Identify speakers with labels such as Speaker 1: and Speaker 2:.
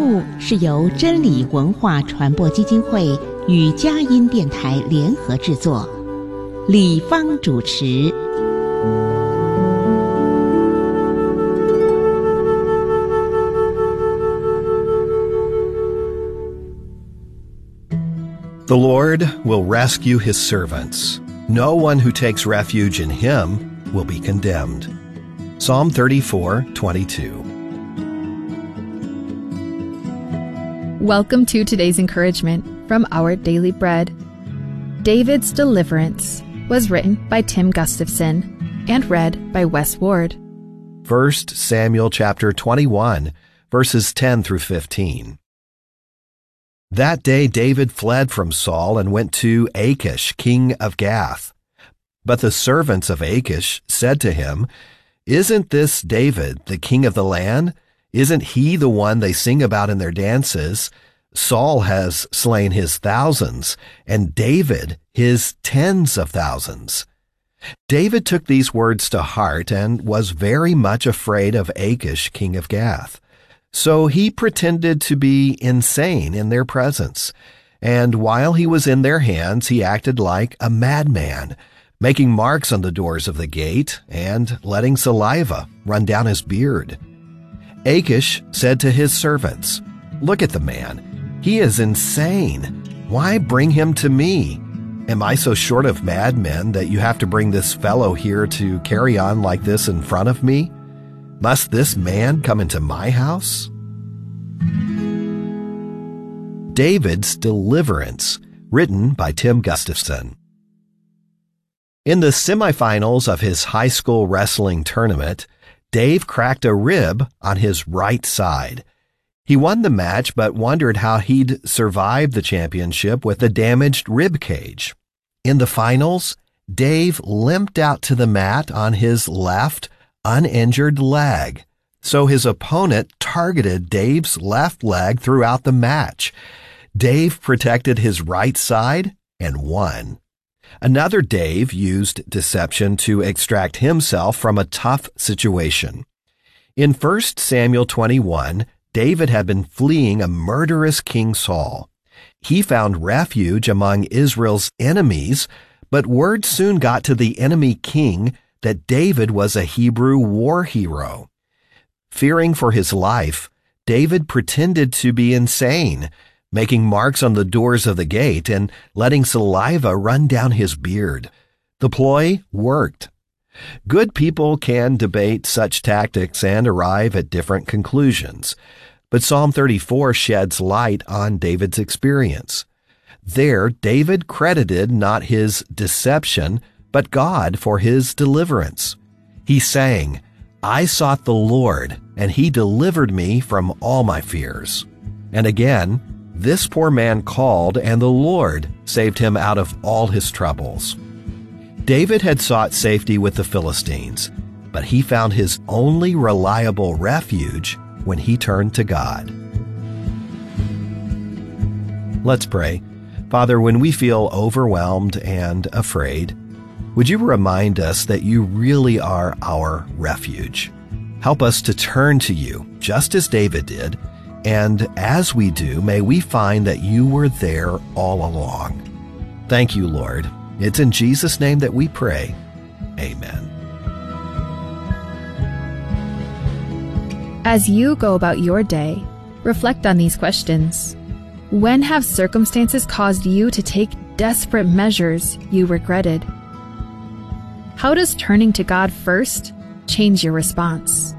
Speaker 1: 目是由真理文化传播基金会与佳音电台联合制作，李芳主持。
Speaker 2: The Lord will rescue his servants. No one who takes refuge in him will be condemned. Psalm 34:22.
Speaker 3: Welcome to today's encouragement from Our Daily Bread. David's Deliverance was written by Tim Gustafson and read by Wes Ward.
Speaker 2: 1 Samuel chapter 21, verses 10 through 15. That day David fled from Saul and went to Achish, king of Gath. But the servants of Achish said to him, "Isn't this David, the king of the land? Isn't he the one they sing about in their dances? Saul has slain his thousands, and David his tens of thousands." David took these words to heart and was very much afraid of Achish, king of Gath. So he pretended to be insane in their presence, and while he was in their hands, he acted like a madman, making marks on the doors of the gate and letting saliva run down his beard. Achish said to his servants, "Look at the man. He is insane. Why bring him to me? Am I so short of madmen that you have to bring this fellow here to carry on like this in front of me? Must this man come into my house?" David's Deliverance, written by Tim Gustafson. In the semifinals of his high school wrestling tournament, Dave cracked a rib on his right side. He won the match but wondered how he'd survive the championship with a damaged rib cage. In the finals, Dave limped out to the mat on his left, uninjured leg. So his opponent targeted Dave's left leg throughout the match. Dave protected his right side and won. Another Dave used deception to extract himself from a tough situation. In 1 Samuel 21, David had been fleeing a murderous King Saul. He found refuge among Israel's enemies, but word soon got to the enemy king that David was a Hebrew war hero. Fearing for his life, David pretended to be insane, making marks on the doors of the gate and letting saliva run down his beard. The ploy worked. Good people can debate such tactics and arrive at different conclusions, but Psalm 34 sheds light on David's experience. There, David credited not his deception, but God for his deliverance. He sang, "I sought the Lord, and he delivered me from all my fears." And again, this poor man called, and the Lord saved him out of all his troubles. David had sought safety with the Philistines, but he found his only reliable refuge when he turned to God. Let's pray. Father, when we feel overwhelmed and afraid, would you remind us that you really are our refuge? Help us to turn to you, just as David did, and as we do, may we find that you were there all along. Thank you, Lord. It's in Jesus' name that we pray. Amen.
Speaker 3: As you go about your day, reflect on these questions. When have circumstances caused you to take desperate measures you regretted? How does turning to God first change your response?